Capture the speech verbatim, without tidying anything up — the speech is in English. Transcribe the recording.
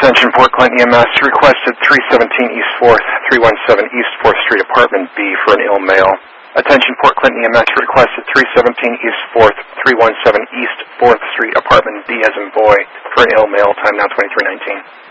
Attention Port Clinton E M S, requested three seventeen East fourth, three seventeen East fourth Street, Apartment B for an ill male. Attention Port Clinton E M S, requested three seventeen East fourth, three seventeen East fourth Street, Apartment B as in boy, for an ill male, time now twenty-three nineteen.